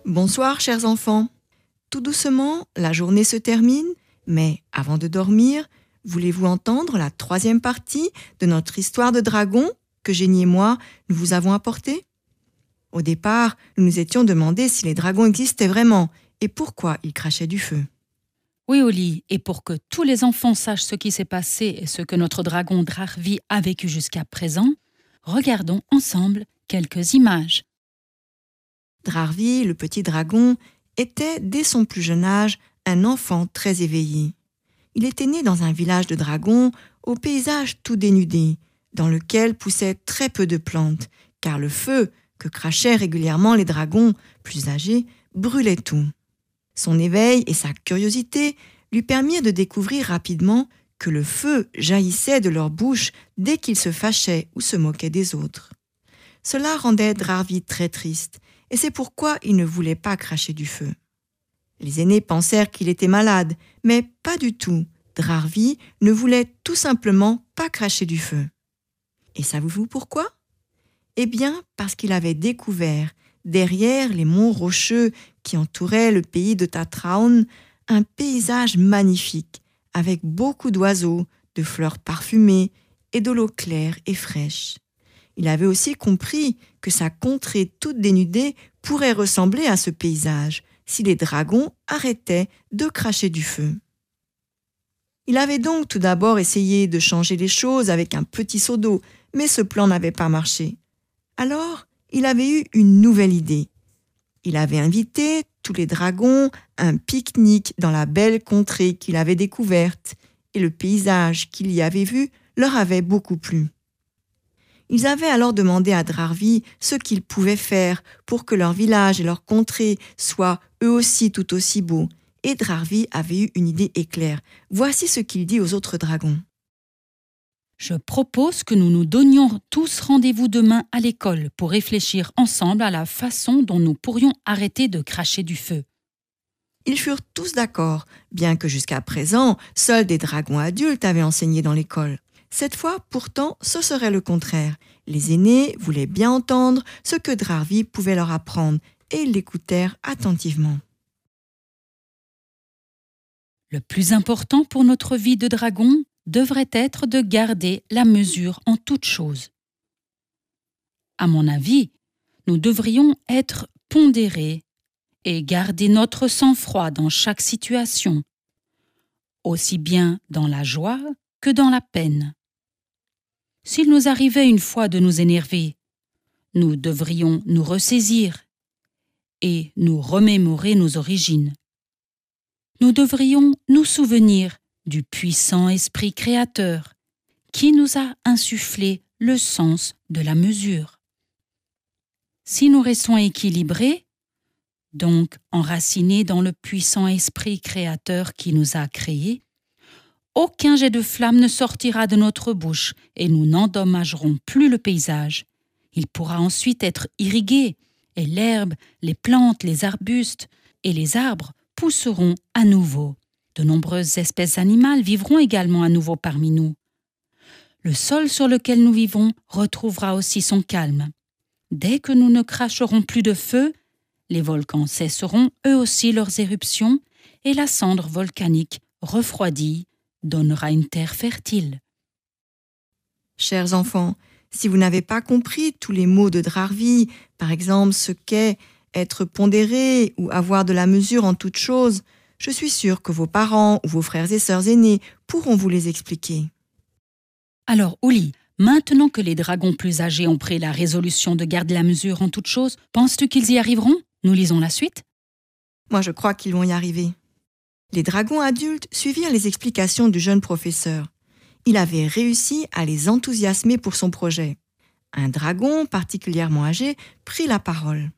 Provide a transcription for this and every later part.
Bonsoir, chers enfants. Tout doucement, la journée se termine, mais avant de dormir, voulez-vous entendre la 3e partie de notre histoire de dragon que Génie et moi, nous vous avons apportée? Au départ, nous nous étions demandé si les dragons existaient vraiment et pourquoi ils crachaient du feu. Oui, Oli, et pour que tous les enfants sachent ce qui s'est passé et ce que notre dragon Drarvi a vécu jusqu'à présent, regardons ensemble quelques images. Drarvi, le petit dragon, était, dès son plus jeune âge, un enfant très éveillé. Il était né dans un village de dragons, au paysage tout dénudé, dans lequel poussaient très peu de plantes, car le feu, que crachaient régulièrement les dragons, plus âgés, brûlait tout. Son éveil et sa curiosité lui permirent de découvrir rapidement que le feu jaillissait de leur bouche dès qu'ils se fâchaient ou se moquaient des autres. Cela rendait Drarvi très triste, et c'est pourquoi il ne voulait pas cracher du feu. Les aînés pensèrent qu'il était malade, mais pas du tout. Drarvi ne voulait tout simplement pas cracher du feu. Et savez-vous pourquoi? Eh bien, parce qu'il avait découvert, derrière les monts rocheux qui entouraient le pays de Tatraun, un paysage magnifique, avec beaucoup d'oiseaux, de fleurs parfumées et de l'eau claire et fraîche. Il avait aussi compris que sa contrée toute dénudée pourrait ressembler à ce paysage si les dragons arrêtaient de cracher du feu. Il avait donc tout d'abord essayé de changer les choses avec un petit seau d'eau, mais ce plan n'avait pas marché. Alors, il avait eu une nouvelle idée. Il avait invité tous les dragons à un pique-nique dans la belle contrée qu'il avait découverte, et le paysage qu'il y avait vu leur avait beaucoup plu. Ils avaient alors demandé à Drarvi ce qu'ils pouvaient faire pour que leur village et leur contrée soient eux aussi tout aussi beaux, et Drarvi avait eu une idée éclair. Voici ce qu'il dit aux autres dragons. Je propose que nous nous donnions tous rendez-vous demain à l'école pour réfléchir ensemble à la façon dont nous pourrions arrêter de cracher du feu. Ils furent tous d'accord, bien que jusqu'à présent, seuls des dragons adultes avaient enseigné dans l'école. Cette fois, pourtant, ce serait le contraire. Les aînés voulaient bien entendre ce que Drarvi pouvait leur apprendre et ils l'écoutèrent attentivement. Le plus important pour notre vie de dragon devrait être de garder la mesure en toutes choses. À mon avis, nous devrions être pondérés et garder notre sang-froid dans chaque situation, aussi bien dans la joie que dans la peine. S'il nous arrivait une fois de nous énerver, nous devrions nous ressaisir et nous remémorer nos origines. Nous devrions nous souvenir du puissant esprit créateur qui nous a insufflé le sens de la mesure. Si nous restons équilibrés, donc enracinés dans le puissant esprit créateur qui nous a créés, aucun jet de flamme ne sortira de notre bouche et nous n'endommagerons plus le paysage. Il pourra ensuite être irrigué et l'herbe, les plantes, les arbustes et les arbres pousseront à nouveau. De nombreuses espèces animales vivront également à nouveau parmi nous. Le sol sur lequel nous vivons retrouvera aussi son calme. Dès que nous ne cracherons plus de feu, les volcans cesseront eux aussi leurs éruptions et la cendre volcanique refroidie donnera une terre fertile. Chers enfants, si vous n'avez pas compris tous les mots de Drarvi, par exemple ce qu'est être pondéré ou avoir de la mesure en toutes choses, je suis sûre que vos parents ou vos frères et sœurs aînés pourront vous les expliquer. Alors, Oli, maintenant que les dragons plus âgés ont pris la résolution de garder la mesure en toutes choses, penses-tu qu'ils y arriveront? Nous lisons la suite? Moi, je crois qu'ils vont y arriver. Les dragons adultes suivirent les explications du jeune professeur. Il avait réussi à les enthousiasmer pour son projet. Un dragon particulièrement âgé prit la parole.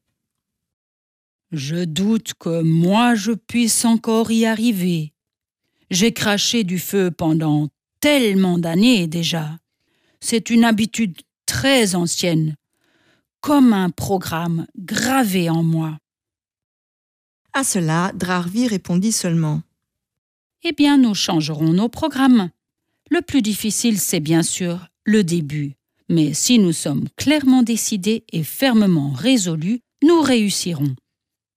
Je doute que moi je puisse encore y arriver. J'ai craché du feu pendant tellement d'années déjà. C'est une habitude très ancienne, comme un programme gravé en moi. À cela, Drarvi répondit seulement. Eh bien, nous changerons nos programmes. Le plus difficile, c'est bien sûr le début. Mais si nous sommes clairement décidés et fermement résolus, nous réussirons.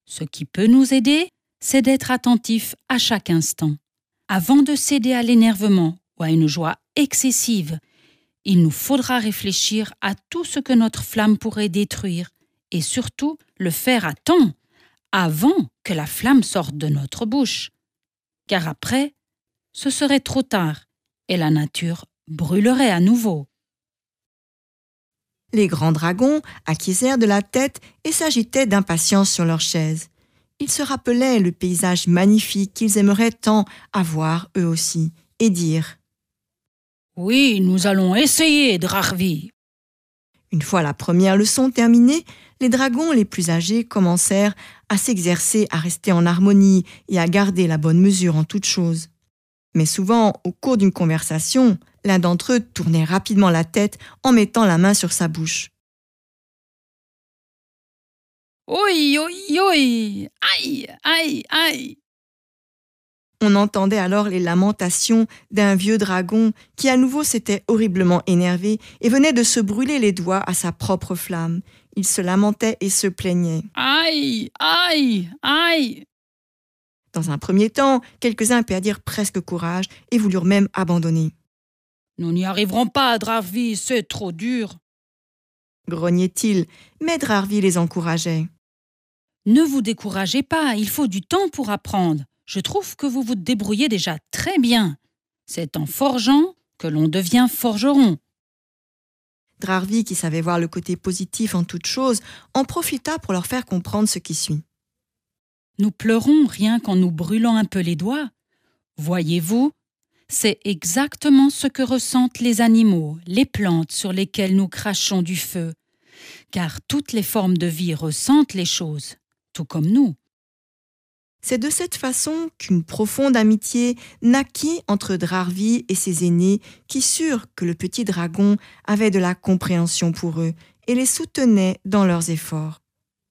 Ce qui peut nous aider, c'est d'être attentif à chaque instant. Avant de céder à l'énervement ou à une joie excessive, il nous faudra réfléchir à tout ce que notre flamme pourrait détruire et surtout le faire à temps, avant que la flamme sorte de notre bouche. Car après, ce serait trop tard et la nature brûlerait à nouveau. Les grands dragons acquiescèrent de la tête et s'agitaient d'impatience sur leurs chaises. Ils se rappelaient le paysage magnifique qu'ils aimeraient tant avoir eux aussi, et dirent « Oui, nous allons essayer, Drarvi !» Une fois la première leçon terminée, les dragons les plus âgés commencèrent à s'exercer à rester en harmonie et à garder la bonne mesure en toutes choses. Mais souvent, au cours d'une conversation, l'un d'entre eux tournait rapidement la tête en mettant la main sur sa bouche. « Oi, oi, oi! Aïe, aïe, aïe !» On entendait alors les lamentations d'un vieux dragon qui à nouveau s'était horriblement énervé et venait de se brûler les doigts à sa propre flamme. Il se lamentait et se plaignait. « Aïe, aïe, aïe !» Dans un premier temps, quelques-uns perdirent presque courage et voulurent même abandonner. « Nous n'y arriverons pas, Drarvi, c'est trop dur !» grognait-il, mais Drarvi les encourageait. « Ne vous découragez pas, il faut du temps pour apprendre. Je trouve que vous vous débrouillez déjà très bien. C'est en forgeant que l'on devient forgeron. » Drarvi, qui savait voir le côté positif en toute chose, en profita pour leur faire comprendre ce qui suit. Nous pleurons rien qu'en nous brûlant un peu les doigts. Voyez-vous, c'est exactement ce que ressentent les animaux, les plantes sur lesquelles nous crachons du feu. Car toutes les formes de vie ressentent les choses, tout comme nous. C'est de cette façon qu'une profonde amitié naquit entre Drarvi et ses aînés qui surent que le petit dragon avait de la compréhension pour eux et les soutenait dans leurs efforts.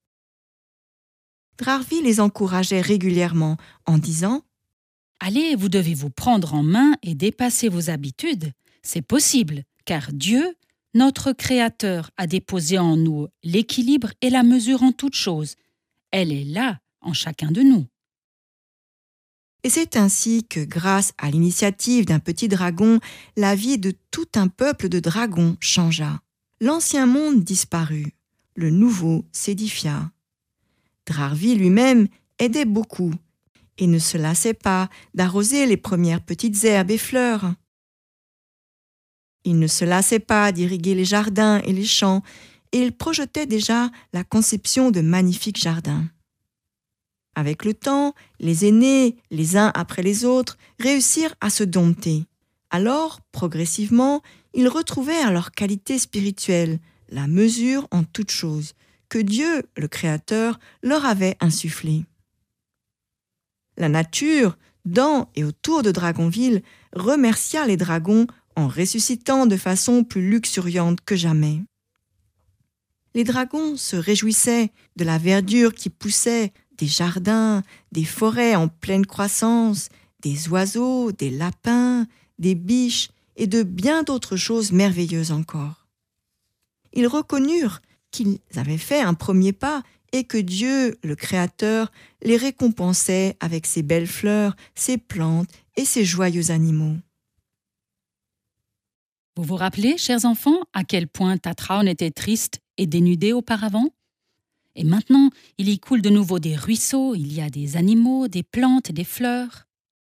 Drarvi les encourageait régulièrement en disant « Allez, vous devez vous prendre en main et dépasser vos habitudes. C'est possible, car Dieu, notre Créateur, a déposé en nous l'équilibre et la mesure en toutes choses. Elle est là, en chacun de nous. » Et c'est ainsi que, grâce à l'initiative d'un petit dragon, la vie de tout un peuple de dragons changea. L'ancien monde disparut, le nouveau s'édifia. Drarvi lui-même aidait beaucoup et ne se lassait pas d'arroser les premières petites herbes et fleurs. Il ne se lassait pas d'irriguer les jardins et les champs et il projetait déjà la conception de magnifiques jardins. Avec le temps, les aînés, les uns après les autres, réussirent à se dompter. Alors, progressivement, ils retrouvèrent leur qualité spirituelle, la mesure en toutes choses, que Dieu, le Créateur, leur avait insufflée. La nature, dans et autour de Dragonville, remercia les dragons en ressuscitant de façon plus luxuriante que jamais. Les dragons se réjouissaient de la verdure qui poussait, des jardins, des forêts en pleine croissance, des oiseaux, des lapins, des biches et de bien d'autres choses merveilleuses encore. Ils reconnurent qu'ils avaient fait un premier pas et que Dieu, le Créateur, les récompensait avec ses belles fleurs, ses plantes et ses joyeux animaux. Vous vous rappelez, chers enfants, à quel point Tatraun était triste et dénudé auparavant ? Et maintenant, il y coule de nouveau des ruisseaux, il y a des animaux, des plantes et des fleurs.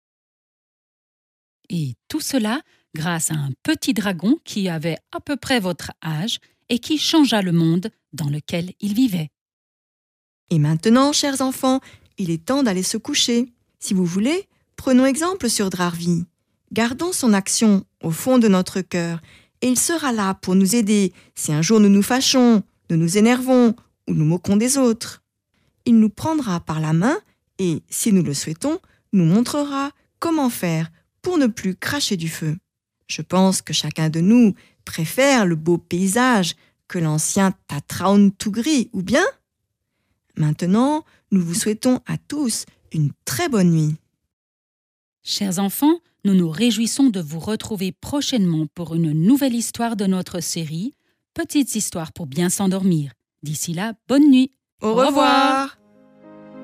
Et tout cela grâce à un petit dragon qui avait à peu près votre âge et qui changea le monde dans lequel il vivait. Et maintenant, chers enfants, il est temps d'aller se coucher. Si vous voulez, prenons exemple sur Drarvi. Gardons son action au fond de notre cœur et il sera là pour nous aider si un jour nous nous fâchons, nous nous énervons ou nous moquons des autres. Il nous prendra par la main et, si nous le souhaitons, nous montrera comment faire pour ne plus cracher du feu. Je pense que chacun de nous préfère le beau paysage que l'ancien Tatraun tout gris, ou bien ? Maintenant, nous vous souhaitons à tous une très bonne nuit. Chers enfants, nous nous réjouissons de vous retrouver prochainement pour une nouvelle histoire de notre série « Petites histoires pour bien s'endormir ». D'ici là, bonne nuit. Au revoir.